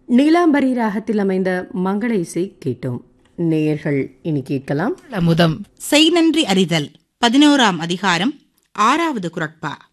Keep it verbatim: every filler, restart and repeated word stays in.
நீலாம்பரி ராகத்தில் அமைந்த மங்கள இசை கேட்டோம். நேயர்கள் இனி கேட்கலாம் முதம் செய் நன்றி அறிதல் பதினோராம் அதிகாரம் ஆறாவது குரட்பா.